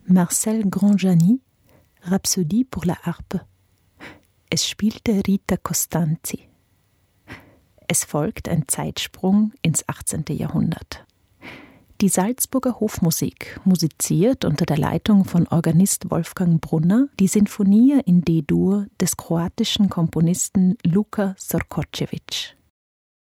Marcel Granjani, Rhapsodie pour la Harpe. Es spielte Rita Costanzi. Es folgt ein Zeitsprung ins 18. Jahrhundert. Die Salzburger Hofmusik musiziert unter der Leitung von Organist Wolfgang Brunner die Sinfonie in D-Dur des kroatischen Komponisten Luka Sorkočević.